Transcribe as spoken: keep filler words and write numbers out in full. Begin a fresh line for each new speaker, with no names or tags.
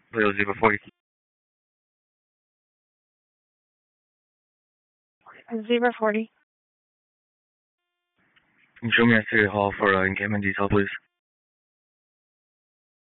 Leo zebra forty.
Zebra forty.
Can you show me at City Hall for uh, encampment detail, please?